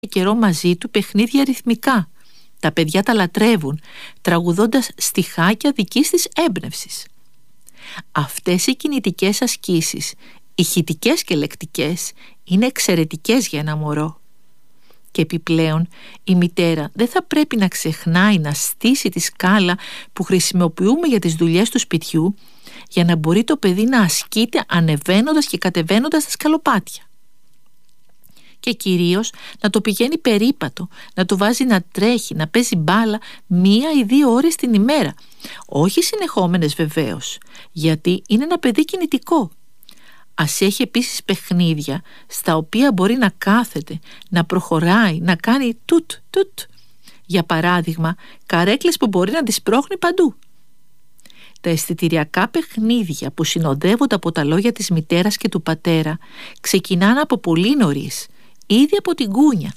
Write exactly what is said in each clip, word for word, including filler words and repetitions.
καιρό μαζί του παιχνίδια ρυθμικά. Τα παιδιά τα λατρεύουν, τραγουδώντας στιχάκια δικής της έμπνευσης. Αυτές οι κινητικές ασκήσεις, ηχητικές και λεκτικές, είναι εξαιρετικές για ένα μωρό. Και επιπλέον η μητέρα δεν θα πρέπει να ξεχνάει να στήσει τη σκάλα που χρησιμοποιούμε για τις δουλειές του σπιτιού, για να μπορεί το παιδί να ασκείται ανεβαίνοντας και κατεβαίνοντας τα σκαλοπάτια. Και κυρίως να το πηγαίνει περίπατο, να το βάζει να τρέχει, να παίζει μπάλα μία ή δύο ώρες την ημέρα. Όχι συνεχόμενες βεβαίως, γιατί είναι ένα παιδί κινητικό. Ας έχει επίσης παιχνίδια στα οποία μπορεί να κάθεται, να προχωράει, να κάνει τουτ τουτ. Για παράδειγμα, καρέκλες που μπορεί να τις πρόχνει παντού. Τα αισθητηριακά παιχνίδια που συνοδεύονται από τα λόγια της μητέρας και του πατέρα ξεκινάνε από πολύ νωρίς, ήδη από την κούνια.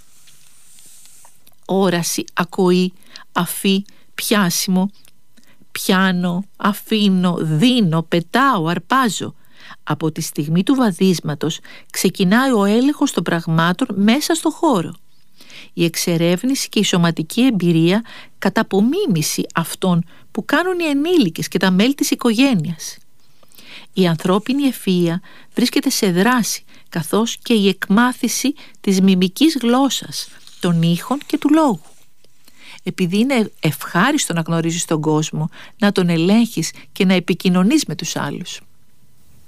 Όραση, ακοή, αφή, πιάσιμο, πιάνω, αφήνω, δίνω, πετάω, αρπάζω. Από τη στιγμή του βαδίσματος ξεκινάει ο έλεγχος των πραγμάτων μέσα στο χώρο. Η εξερεύνηση και η σωματική εμπειρία κατά απομίμηση αυτών που κάνουν οι ενήλικες και τα μέλη της οικογένειας. Η ανθρώπινη ευφυΐα βρίσκεται σε δράση, καθώς και η εκμάθηση της μιμικής γλώσσας, των ήχων και του λόγου. Επειδή είναι ευχάριστο να γνωρίζεις τον κόσμο, να τον ελέγχεις και να επικοινωνείς με τους άλλους.